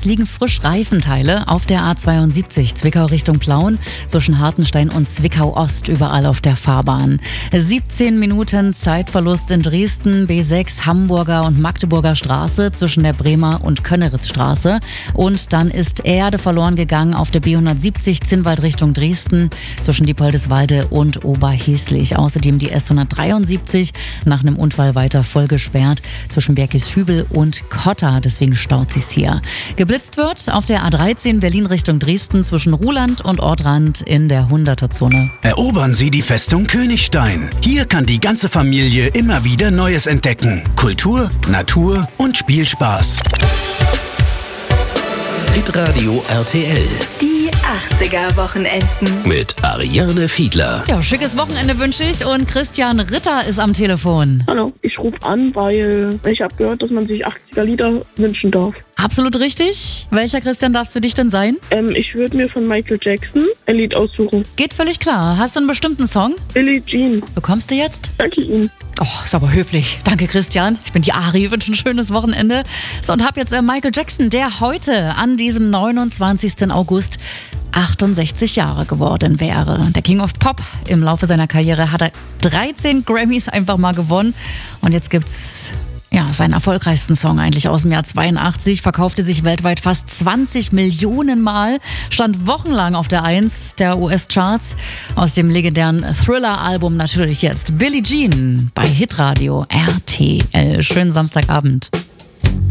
liegen frisch Reifenteile auf der A72 Zwickau Richtung Plauen zwischen Hartenstein und Zwickau-Ost überall auf der Fahrbahn. 17 Minuten Zeitverlust in Dresden, B6 Hamburger und Magdeburger Straße zwischen der Bremer und Könneritzstraße. Und dann ist Erde verloren gegangen auf der B170 Zinnwald Richtung Dresden zwischen Diepoldeswalde und Oberheslich. Außerdem die S173 nach einem Unfall weiter voll gesperrt zwischen Berkishübel und Kotter. Deswegen staut sie's hier. Geblitzt wird auf der A13 Berlin Richtung Dresden zwischen Ruhland und Ortrand in der 100er-Zone. Erobern Sie die Festung Königstein. Hier kann die ganze Familie immer wieder Neues entdecken. Kultur, Natur und Spielspaß. Hitradio RTL. Die 80er-Wochenenden. Mit Ariane Fiedler. Ja, schickes Wochenende wünsche ich und Christian Ritter ist am Telefon. Hallo, ich rufe an, weil ich habe gehört, dass man sich 80er-Lieder wünschen darf. Absolut richtig. Welcher Christian darfst du dich denn sein? Ich würde mir von Michael Jackson ein Lied aussuchen. Geht völlig klar. Hast du einen bestimmten Song? Billie Jean. Bekommst du jetzt? Danke Ihnen. Oh, ist aber höflich. Danke, Christian. Ich bin die Ari, wünsche ein schönes Wochenende. So, und hab jetzt Michael Jackson, der heute an diesem 29. August 68 Jahre geworden wäre. Der King of Pop. Im Laufe seiner Karriere hat er 13 Grammys einfach mal gewonnen. Und jetzt gibt's seinen erfolgreichsten Song eigentlich aus dem Jahr 82, verkaufte sich weltweit fast 20 Millionen Mal, stand wochenlang auf der 1 der US-Charts. Aus dem legendären Thriller-Album natürlich jetzt Billie Jean bei Hitradio RTL. Schönen Samstagabend.